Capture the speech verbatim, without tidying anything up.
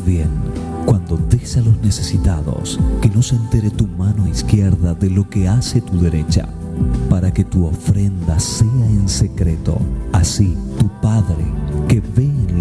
bien cuando des a los necesitados, que no se entere tu mano izquierda de lo que hace tu derecha, para que tu ofrenda sea en secreto. Así tu Padre, que ve en